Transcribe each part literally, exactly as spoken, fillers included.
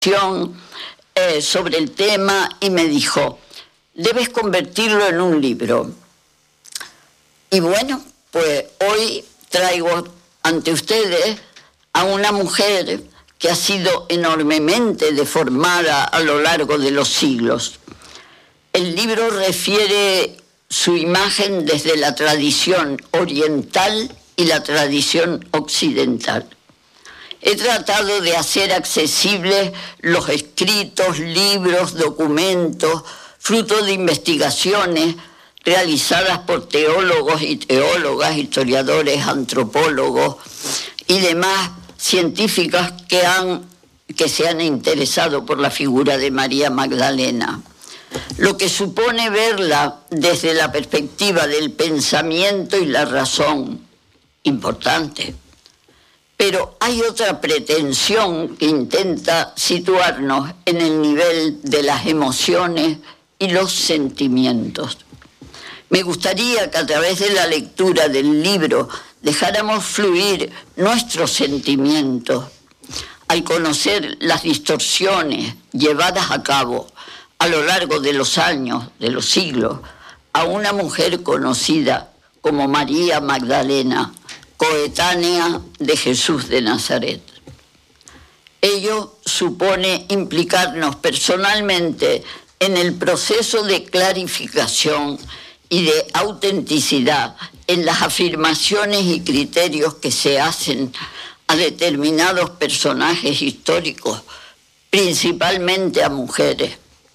Eh, sobre el tema y me dijo, debes convertirlo en un libro. Y bueno, pues hoy traigo ante ustedes a una mujer que ha sido enormemente deformada a lo largo de los siglos. El libro refiere su imagen desde la tradición oriental y la tradición occidental. He tratado de hacer accesibles los escritos, libros, documentos, fruto de investigaciones realizadas por teólogos y teólogas, historiadores, antropólogos y demás científicas que, han, que se han interesado por la figura de María Magdalena. Lo que supone verla desde la perspectiva del pensamiento y la razón, importante. Pero hay otra pretensión que intenta situarnos en el nivel de las emociones y los sentimientos. Me gustaría que a través de la lectura del libro dejáramos fluir nuestros sentimientos al conocer las distorsiones llevadas a cabo a lo largo de los años, de los siglos, a una mujer conocida como María Magdalena, coetánea de Jesús de Nazaret. Ello supone implicarnos personalmente en el proceso de clarificación y de autenticidad en las afirmaciones y criterios que se hacen a determinados personajes históricos, principalmente a mujeres.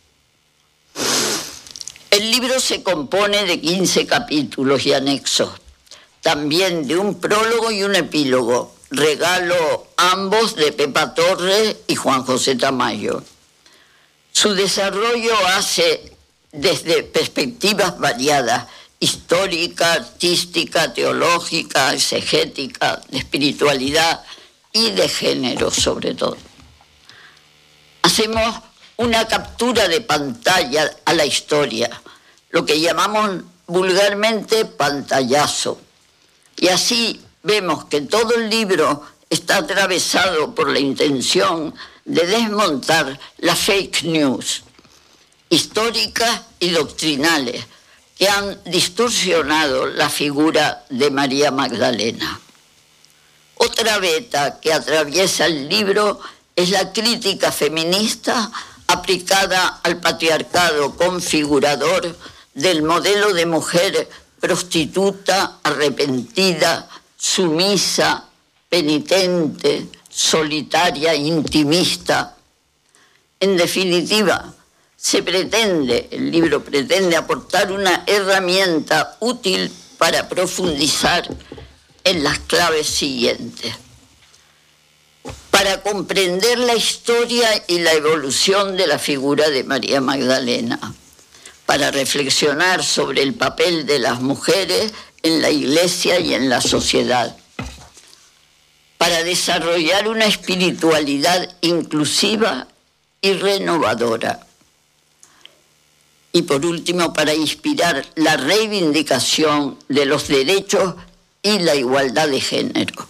El libro se compone de quince capítulos y anexos, también de un prólogo y un epílogo, regalo ambos de Pepa Torres y Juan José Tamayo. Su desarrollo hace desde perspectivas variadas, histórica, artística, teológica, exegética, de espiritualidad y de género sobre todo. Hacemos una captura de pantalla a la historia, lo que llamamos vulgarmente pantallazo. Y así vemos que todo el libro está atravesado por la intención de desmontar las fake news históricas y doctrinales que han distorsionado la figura de María Magdalena. Otra veta que atraviesa el libro es la crítica feminista aplicada al patriarcado configurador del modelo de mujer prostituta, arrepentida, sumisa, penitente, solitaria, intimista. En definitiva, se pretende, el libro pretende aportar una herramienta útil para profundizar en las claves siguientes. Para comprender la historia y la evolución de la figura de María Magdalena, para reflexionar sobre el papel de las mujeres en la Iglesia y en la sociedad, para desarrollar una espiritualidad inclusiva y renovadora. Y por último, para inspirar la reivindicación de los derechos y la igualdad de género.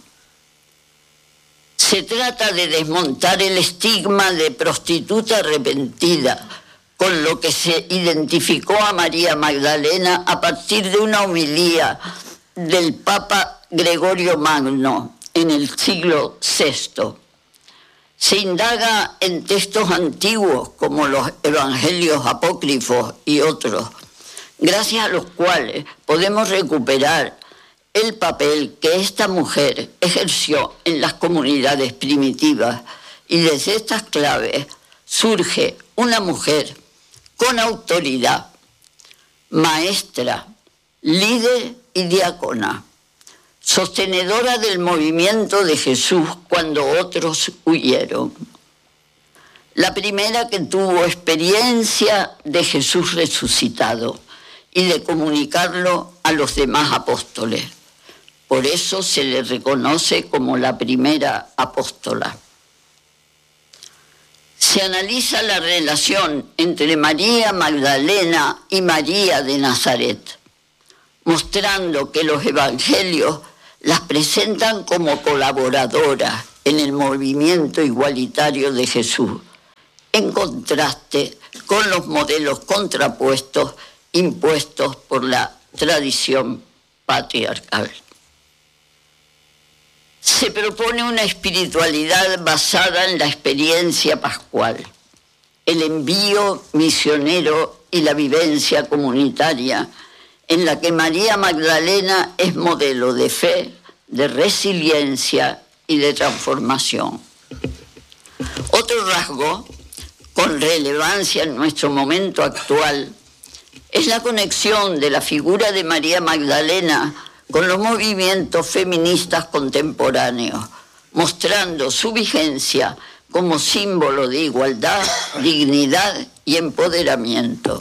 Se trata de desmontar el estigma de prostituta arrepentida, con lo que se identificó a María Magdalena a partir de una homilía del Papa Gregorio Magno en el siglo sexto. Se indaga en textos antiguos como los evangelios apócrifos y otros, gracias a los cuales podemos recuperar el papel que esta mujer ejerció en las comunidades primitivas, y desde estas claves surge una mujer con autoridad, maestra, líder y diácona, sostenedora del movimiento de Jesús cuando otros huyeron. La primera que tuvo experiencia de Jesús resucitado y de comunicarlo a los demás apóstoles. Por eso se le reconoce como la primera apóstola. Se analiza la relación entre María Magdalena y María de Nazaret, mostrando que los evangelios las presentan como colaboradoras en el movimiento igualitario de Jesús, en contraste con los modelos contrapuestos impuestos por la tradición patriarcal. Se propone una espiritualidad basada en la experiencia pascual, el envío misionero y la vivencia comunitaria, en la que María Magdalena es modelo de fe, de resiliencia y de transformación. Otro rasgo con relevancia en nuestro momento actual es la conexión de la figura de María Magdalena con los movimientos feministas contemporáneos, mostrando su vigencia como símbolo de igualdad, dignidad y empoderamiento.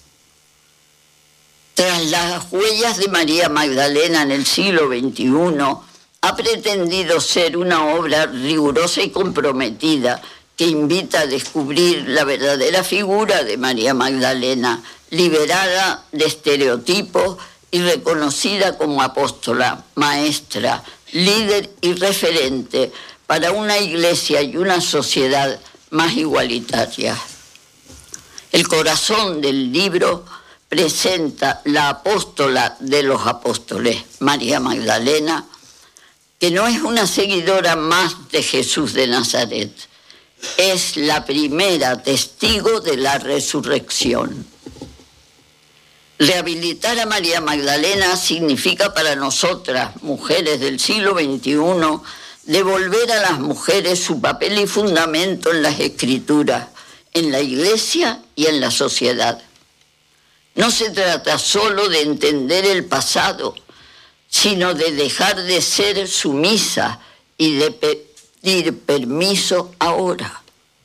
Tras las huellas de María Magdalena en el siglo veintiuno, ha pretendido ser una obra rigurosa y comprometida que invita a descubrir la verdadera figura de María Magdalena, liberada de estereotipos y reconocida como apóstola, maestra, líder y referente para una iglesia y una sociedad más igualitaria. El corazón del libro presenta la apóstola de los apóstoles, María Magdalena, que no es una seguidora más de Jesús de Nazaret, es la primera testigo de la resurrección. Rehabilitar a María Magdalena significa para nosotras, mujeres del siglo veintiuno, devolver a las mujeres su papel y fundamento en las Escrituras, en la Iglesia y en la sociedad. No se trata solo de entender el pasado, sino de dejar de ser sumisa y de pedir permiso ahora.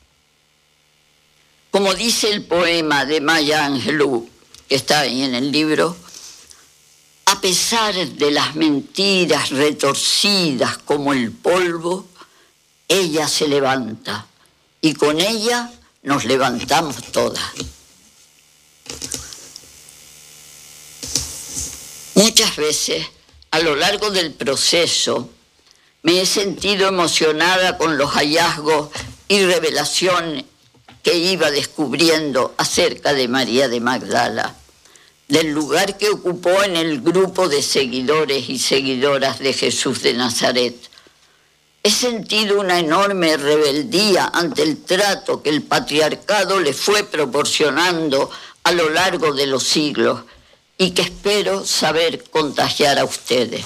Como dice el poema de Maya Angelou, que está ahí en el libro, a pesar de las mentiras retorcidas como el polvo, ella se levanta y con ella nos levantamos todas. Muchas veces, a lo largo del proceso, me he sentido emocionada con los hallazgos y revelaciones que iba descubriendo acerca de María de Magdala, del lugar que ocupó en el grupo de seguidores y seguidoras de Jesús de Nazaret. He sentido una enorme rebeldía ante el trato que el patriarcado le fue proporcionando a lo largo de los siglos y que espero saber contagiar a ustedes.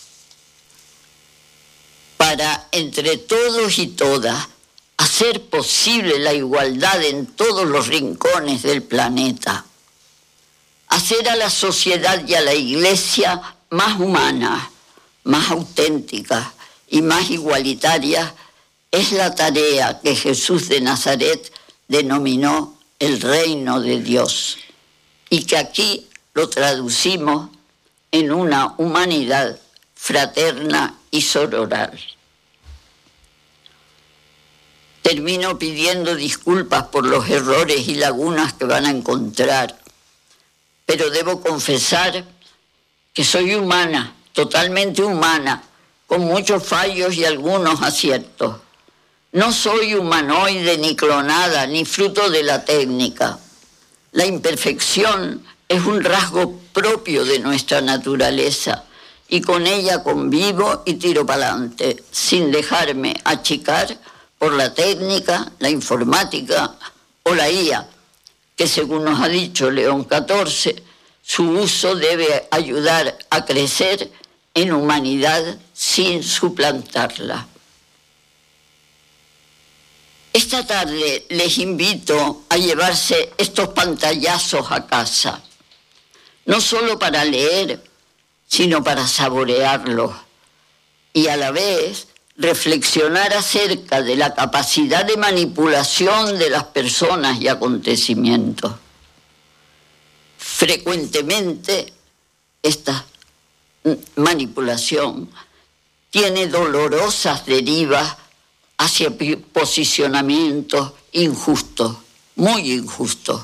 Para, entre todos y todas, hacer posible la igualdad en todos los rincones del planeta. Hacer a la sociedad y a la Iglesia más humana, más auténtica y más igualitaria es la tarea que Jesús de Nazaret denominó el reino de Dios y que aquí lo traducimos en una humanidad fraterna y sororal. Termino pidiendo disculpas por los errores y lagunas que van a encontrar, pero debo confesar que soy humana, totalmente humana, con muchos fallos y algunos aciertos. No soy humanoide ni clonada, ni fruto de la técnica. La imperfección es un rasgo propio de nuestra naturaleza y con ella convivo y tiro para adelante, sin dejarme achicar por la técnica, la informática o la I A, que según nos ha dicho León catorce, su uso debe ayudar a crecer en humanidad sin suplantarla. Esta tarde les invito a llevarse estos pantallazos a casa, no solo para leer, sino para saborearlos y a la vez reflexionar acerca de la capacidad de manipulación de las personas y acontecimientos. Frecuentemente, esta manipulación tiene dolorosas derivas hacia posicionamientos injustos, muy injustos.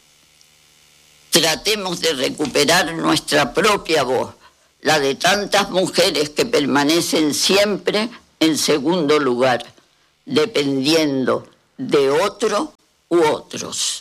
Tratemos de recuperar nuestra propia voz, la de tantas mujeres que permanecen siempre en segundo lugar, dependiendo de otro u otros.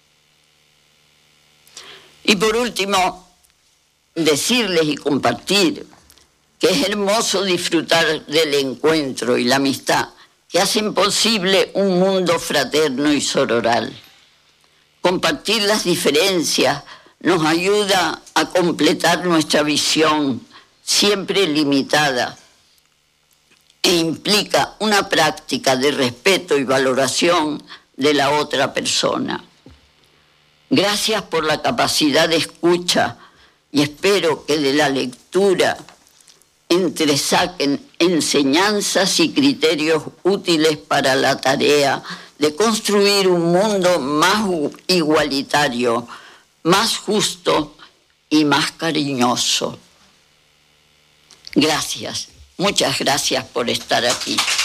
Y por último, decirles y compartir que es hermoso disfrutar del encuentro y la amistad que hacen posible un mundo fraterno y sororal. Compartir las diferencias nos ayuda a completar nuestra visión, siempre limitada, e implica una práctica de respeto y valoración de la otra persona. Gracias por la capacidad de escucha y espero que de la lectura entresaquen enseñanzas y criterios útiles para la tarea de construir un mundo más igualitario, más justo y más cariñoso. Gracias, muchas gracias por estar aquí.